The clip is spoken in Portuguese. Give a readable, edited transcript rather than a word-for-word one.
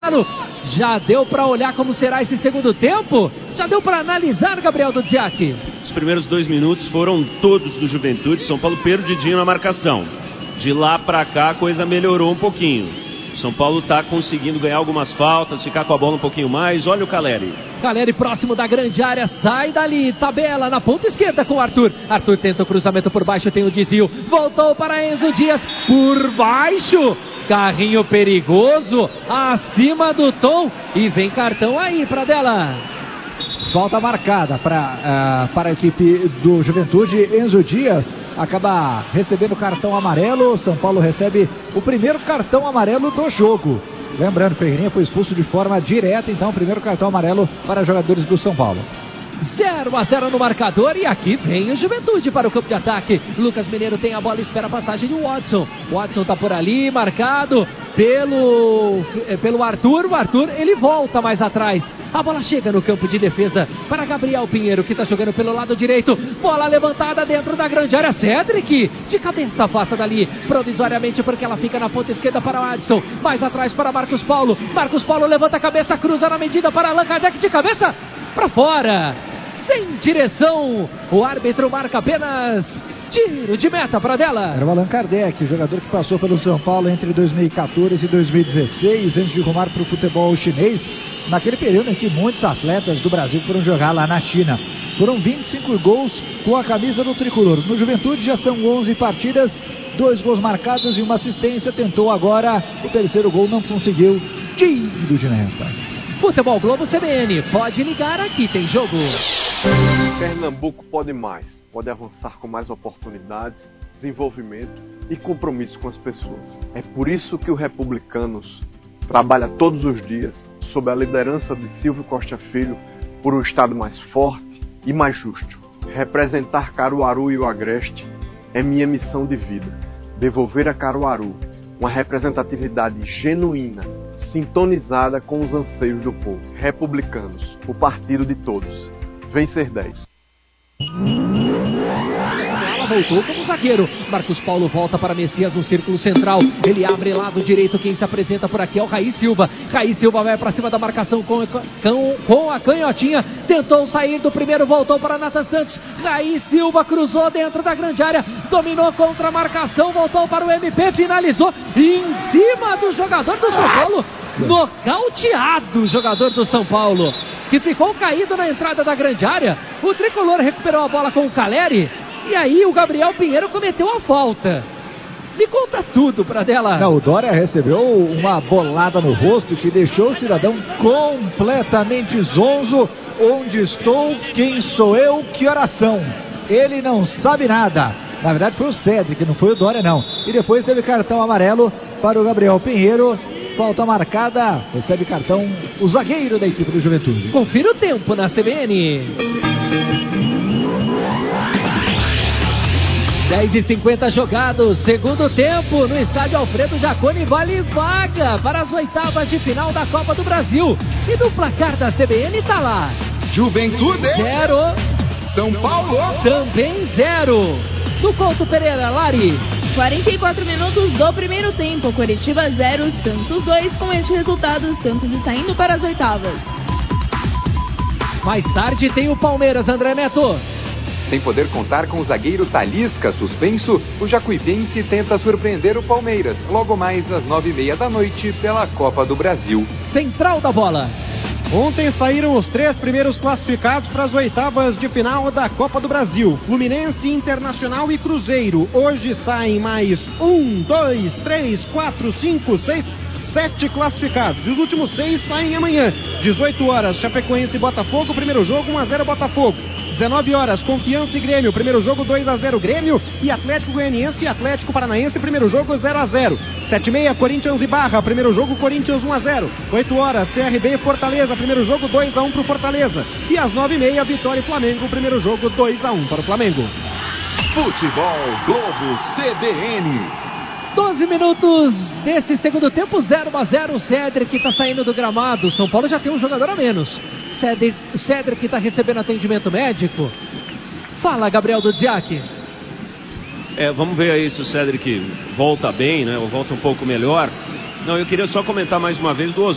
Já deu para olhar como será esse segundo tempo? Já deu para analisar, Gabriel Dudziak? Os primeiros 2 minutos foram todos do Juventude. São Paulo perdidinho na marcação. De lá para cá a coisa melhorou um pouquinho. São Paulo está conseguindo ganhar algumas faltas, ficar com a bola um pouquinho mais. Olha o Caleri. Caleri próximo da grande área, sai dali, tabela na ponta esquerda com o Arthur. Arthur tenta o cruzamento por baixo, tem o desvio. Voltou para Enzo Dias, por baixo. Carrinho perigoso, acima do tom. E vem cartão aí para dela. Falta marcada para a equipe do Juventude. Enzo Dias acaba recebendo cartão amarelo. São Paulo recebe o primeiro cartão amarelo do jogo. Lembrando, Ferreirinha foi expulso de forma direta, então o primeiro cartão amarelo para jogadores do São Paulo. 0-0 no marcador, e aqui vem o Juventude para o campo de ataque. Lucas Mineiro tem a bola e espera a passagem do Watson. Watson está por ali, marcado pelo Arthur. O Arthur, ele volta mais atrás. A bola chega no campo de defesa para Gabriel Pinheiro, que está jogando pelo lado direito. Bola levantada dentro da grande área. Cedric, de cabeça, afasta dali provisoriamente, porque ela fica na ponta esquerda para o Adson. Mais atrás para Marcos Paulo. Marcos Paulo levanta a cabeça, cruza na medida para Allan Kardec, de cabeça para fora, sem direção. O árbitro marca apenas tiro de meta para dela. Era o Allan Kardec, o jogador que passou pelo São Paulo entre 2014 e 2016, antes de rumar para o futebol chinês, naquele período em que muitos atletas do Brasil foram jogar lá na China. Foram 25 gols com a camisa do tricolor. No Juventude já são 11 partidas, 2 gols marcados e uma assistência. Tentou agora o terceiro gol, não conseguiu. Tiro de meta. Futebol Globo CBN, pode ligar, aqui tem jogo. Pernambuco pode mais, pode avançar com mais oportunidades, desenvolvimento e compromisso com as pessoas. É por isso que o Republicanos trabalha todos os dias sob a liderança de Silvio Costa Filho por um estado mais forte e mais justo. Representar Caruaru e o Agreste é minha missão de vida. Devolver a Caruaru uma representatividade genuína, sintonizada com os anseios do povo. Republicanos, o partido de todos. Vencer 10. Ela voltou como zagueiro. Marcos Paulo volta para Messias no círculo central. Ele abre lado direito. Quem se apresenta por aqui é o Raí Silva. Raí Silva vai para cima da marcação com a canhotinha. Tentou sair do primeiro, voltou para Nathan Santos. Raí Silva cruzou dentro da grande área. Dominou contra a marcação, voltou para o MP, finalizou em cima do jogador do São Paulo. Nocauteado o jogador do São Paulo, que ficou caído na entrada da grande área. O tricolor recuperou a bola com o Caleri. E aí o Gabriel Pinheiro cometeu a falta. Me conta tudo pra dela. Não, o Dória recebeu uma bolada no rosto que deixou o cidadão completamente zonzo. Onde estou? Quem sou eu? Que oração? Ele não sabe nada. Na verdade foi o Cedric, não foi o Dória não. E depois teve cartão amarelo para o Gabriel Pinheiro. Falta marcada, recebe cartão o zagueiro da equipe do Juventude. Confira o tempo na CBN. 10h50 jogados, segundo tempo no estádio Alfredo Jaconi. Vale vaga para as oitavas de final da Copa do Brasil. E no placar da CBN tá lá: Juventude 0, São Paulo também 0. Do Couto Pereira, Lari. 44 minutos do primeiro tempo, Coritiba 0, Santos 2. Com este resultado, o Santos está indo para as oitavas. Mais tarde tem o Palmeiras, André Neto. Sem poder contar com o zagueiro Talisca suspenso, o Jacuipense tenta surpreender o Palmeiras, logo mais às 9h30 da noite, pela Copa do Brasil. Central da bola. Ontem saíram os 3 primeiros classificados para as oitavas de final da Copa do Brasil. Fluminense, Internacional e Cruzeiro. Hoje saem mais 1, 2, 3, 4, 5, 6, 7 classificados. E os últimos 6 saem amanhã. 18 horas, Chapecoense e Botafogo. Primeiro jogo, 1-0 Botafogo. 19 horas, Confiança e Grêmio. Primeiro jogo, 2-0 Grêmio. E Atlético Goianiense e Atlético Paranaense. Primeiro jogo, 0-0. 7h30, Corinthians e Barra. Primeiro jogo, Corinthians 1-0. 8 horas, CRB e Fortaleza. Primeiro jogo, 2-1 para o Fortaleza. E às 9h30, Vitória e Flamengo. Primeiro jogo, 2-1 para o Flamengo. Futebol Globo CBN. 12 minutos desse segundo tempo, 0-0. O Cedric está saindo do gramado. São Paulo já tem um jogador a menos. Cedric está recebendo atendimento médico. Fala, Gabriel Dudziak. Vamos ver aí se o Cedric volta bem, né? Ou volta um pouco melhor. Não, eu queria só comentar mais uma vez do